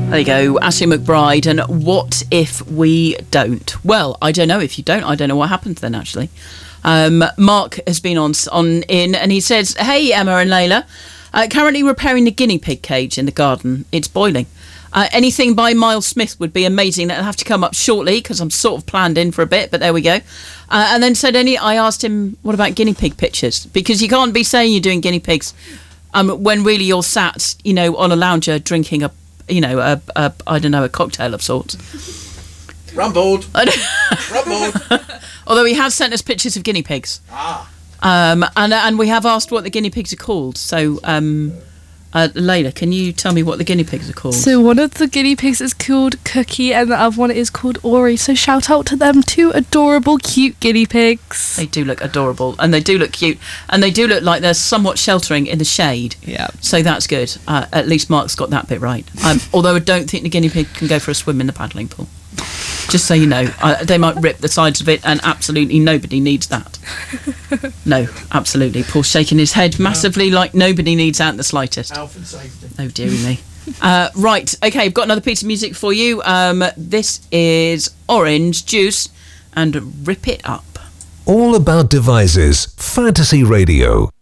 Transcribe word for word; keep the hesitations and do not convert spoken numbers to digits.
There you go, Ashley McBride, and What If We Don't? Well, I don't know if you don't. I don't know what happens then, actually. Um, Mark has been on on in, and he says, hey, Emma and Layla, uh, currently repairing the guinea pig cage in the garden. It's boiling. Uh, anything by Miles Smith would be amazing. That'll have to come up shortly, because I'm sort of planned in for a bit, but there we go. Uh, and then said, any. I asked him, what about guinea pig pictures? Because you can't be saying you're doing guinea pigs um, when really you're sat, you know, on a lounger drinking a you know, a, a, I don't know, a cocktail of sorts. Rumbled. Rumbled. Although he has sent us pictures of guinea pigs. Ah. Um, and and we have asked what the guinea pigs are called. So, um, uh, Layla, can you tell me what the guinea pigs are called? So one of the guinea pigs is called Cookie and the other one is called Ori. So shout out to them, two adorable, cute guinea pigs. They do look adorable and they do look cute and they do look like they're somewhat sheltering in the shade. Yeah. So that's good. Uh, at least Mark's got that bit right. Um, although I don't think the guinea pig can go for a swim in the paddling pool. Just so you know, uh, they might rip the sides of it and absolutely nobody needs that. No, absolutely. Paul's shaking his head massively like nobody needs that in the slightest. Health and safety. Oh, dearie me. Uh, right, okay, I've got another piece of music for you. Um, this is Orange Juice and Rip It Up. All About Devices, Fantasy Radio.